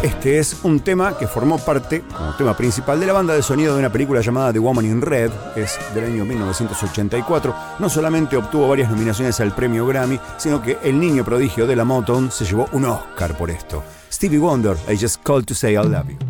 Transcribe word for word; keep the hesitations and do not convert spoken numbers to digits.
Este es un tema que formó parte, como tema principal, de la banda de sonido de una película llamada The Woman in Red, es del año mil novecientos ochenta y cuatro. No solamente obtuvo varias nominaciones al premio Grammy, sino que el niño prodigio de la Motown se llevó un Oscar por esto. Stevie Wonder, I Just Called to Say I Love You.